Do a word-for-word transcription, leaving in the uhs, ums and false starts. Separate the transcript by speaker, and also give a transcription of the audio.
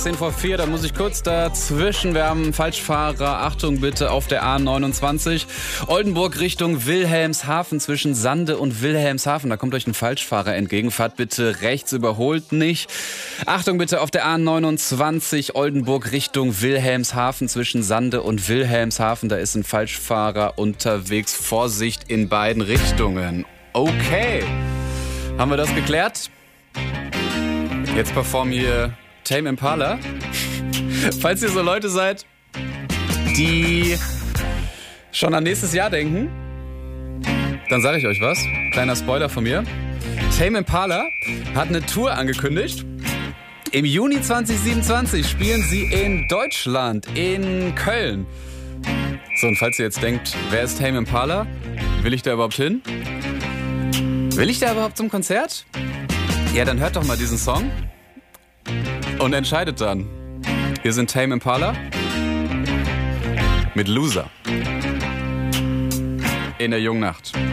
Speaker 1: zehn vor vier, da muss ich kurz dazwischen. Wir haben Falschfahrer, Achtung bitte, auf der A neunundzwanzig. Oldenburg Richtung Wilhelmshaven, zwischen Sande und Wilhelmshaven. Da kommt euch ein Falschfahrer entgegen. Fahrt bitte rechts, überholt nicht. Achtung bitte, auf der A neunundzwanzig, Oldenburg Richtung Wilhelmshaven, zwischen Sande und Wilhelmshaven. Da ist ein Falschfahrer unterwegs. Vorsicht in beiden Richtungen. Okay, haben wir das geklärt? Jetzt performen hier Tame Impala. Falls ihr so Leute seid, die schon an nächstes Jahr denken, dann sage ich euch was. Kleiner Spoiler von mir. Tame Impala hat eine Tour angekündigt. Im Juni zwanzig siebenundzwanzig spielen sie in Deutschland, in Köln. So, und falls ihr jetzt denkt, wer ist Tame Impala? Will ich da überhaupt hin? Will ich da überhaupt zum Konzert? Ja, dann hört doch mal diesen Song und entscheidet dann. Wir sind Tame Impala mit Loser in der jungen Nacht.